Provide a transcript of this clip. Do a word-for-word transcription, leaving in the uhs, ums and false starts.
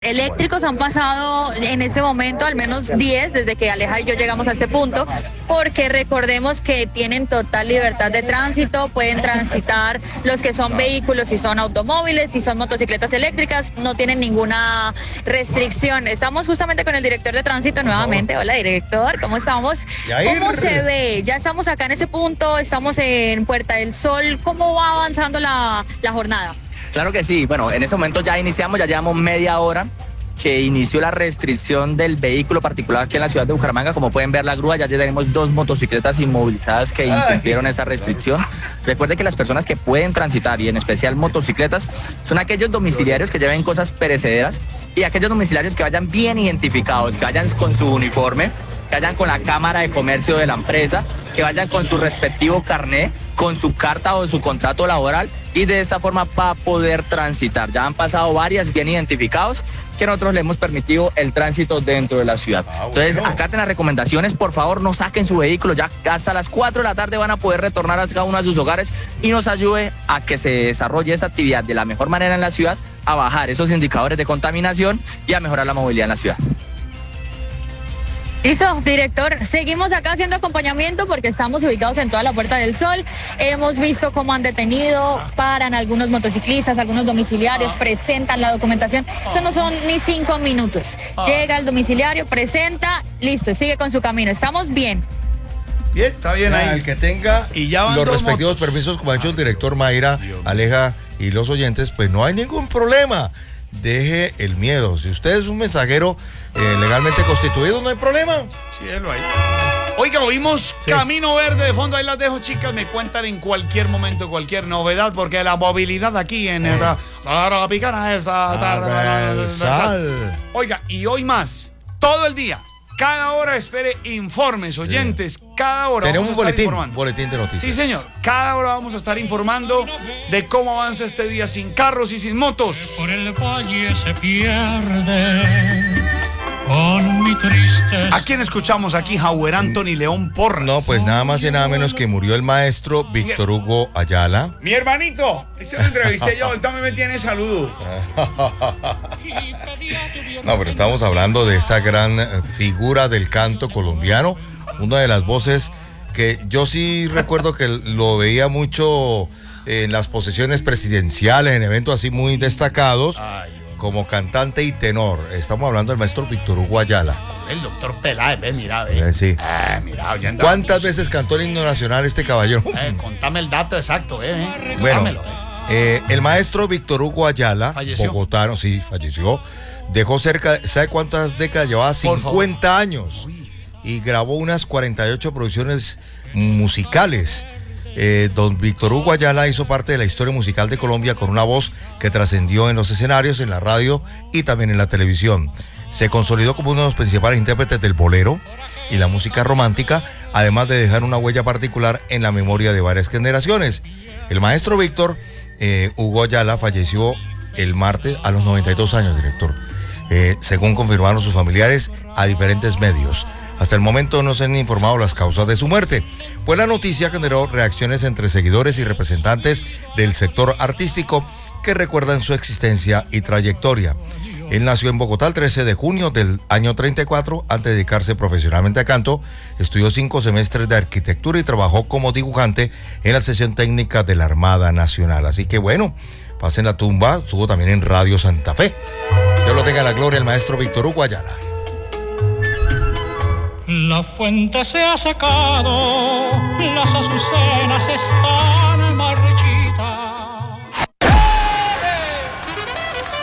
eléctricos han pasado en ese momento al menos diez desde que Aleja y yo llegamos a este punto, porque recordemos que tienen total libertad de tránsito, pueden transitar los que son vehículos, si son automóviles, si son motocicletas eléctricas, no tienen ninguna restricción. Estamos justamente con el director de tránsito nuevamente. Hola, director, ¿cómo estamos? ¿Cómo se ve? Ya estamos acá en ese punto, estamos en Puerta del Sol. ¿Cómo va avanzando la, la jornada? Claro que sí. Bueno, en ese momento ya iniciamos, ya llevamos media hora que inició la restricción del vehículo particular aquí en la ciudad de Bucaramanga. Como pueden ver, la grúa, ya tenemos dos motocicletas inmovilizadas que incumplieron esa restricción. Recuerde que las personas que pueden transitar, y en especial motocicletas, son aquellos domiciliarios que lleven cosas perecederas y aquellos domiciliarios que vayan bien identificados, que vayan con su uniforme, que vayan con la cámara de comercio de la empresa, que vayan con su respectivo carné, con su carta o su contrato laboral, y de esta forma va a poder transitar. Ya han pasado varias bien identificados que nosotros le hemos permitido el tránsito dentro de la ciudad. Ah, bueno. Entonces, acaten las recomendaciones, por favor, no saquen su vehículo, ya hasta las cuatro de la tarde van a poder retornar a cada uno de sus hogares y nos ayude a que se desarrolle esta actividad de la mejor manera en la ciudad, a bajar esos indicadores de contaminación y a mejorar la movilidad en la ciudad. Listo, director. Seguimos acá haciendo acompañamiento porque estamos ubicados en toda la Puerta del Sol. Hemos visto cómo han detenido, paran algunos motociclistas, algunos domiciliarios, presentan la documentación. Eso no son ni cinco minutos. Llega el domiciliario, presenta, listo, sigue con su camino. Estamos bien. Bien, está bien ahí. El que tenga y ya los respectivos motos. permisos, como ha dicho el director Mayra, Aleja y los oyentes, pues no hay ningún problema. Deje el miedo. Si usted es un mensajero eh, legalmente constituido, no hay problema. Sí, déjalo ahí. Oiga, oímos sí. Camino Verde de fondo. Ahí las dejo, chicas. Me cuentan en cualquier momento cualquier novedad, porque la movilidad aquí en eh. esta, esta, picana, esta, esta, oiga, y hoy más, todo el día, cada hora espere informes, oyentes, sí. cada hora tenemos vamos a un estar boletín, informando. boletín de noticias. Sí, señor, cada hora vamos a estar informando de cómo avanza este día sin carros y sin motos. Por el valle se pierde con mi tristeza. ¿A quién escuchamos aquí? Jauer Anthony León Porras. No, pues nada más y nada menos que murió el maestro Víctor Hugo Ayala. Mi hermanito, ese lo entrevisté yo, ahorita me metí en el saludo. No, pero estamos hablando de esta gran figura del canto colombiano, una de las voces que yo sí recuerdo que lo veía mucho en las posesiones presidenciales, en eventos así muy destacados. Ay, como cantante y tenor. Estamos hablando del maestro Víctor Hugo Ayala. El doctor Peláez, ve, mira, ve. Eh, sí. Eh, mira, oyendo. ¿Cuántas veces cantó el himno nacional este caballero? Eh, contame el dato exacto, eh. eh. Bueno, Dámelo, eh. Eh, el maestro Víctor Hugo Ayala, ¿Falleció? bogotano, sí, falleció. Dejó cerca, ¿sabe cuántas décadas llevaba? cincuenta años. Uy. Y grabó unas cuarenta y ocho producciones musicales. Eh, don Víctor Hugo Ayala hizo parte de la historia musical de Colombia con una voz que trascendió en los escenarios, en la radio y también en la televisión. Se consolidó como uno de los principales intérpretes del bolero y la música romántica, además de dejar una huella particular en la memoria de varias generaciones. El maestro Víctor eh, Hugo Ayala falleció el martes a los noventa y dos años, director, eh, según confirmaron sus familiares a diferentes medios. Hasta el momento no se han informado las causas de su muerte, pues la noticia generó reacciones entre seguidores y representantes del sector artístico que recuerdan su existencia y trayectoria. Él nació en Bogotá el trece de junio del año treinta y cuatro. Antes de dedicarse profesionalmente a canto, estudió cinco semestres de arquitectura y trabajó como dibujante en la sección técnica de la Armada Nacional. Así que bueno, pasen la tumba, estuvo también en Radio Santa Fe. Dios lo tenga en la gloria, el maestro Víctor Hugo Ayala. La fuente se ha secado, las azucenas están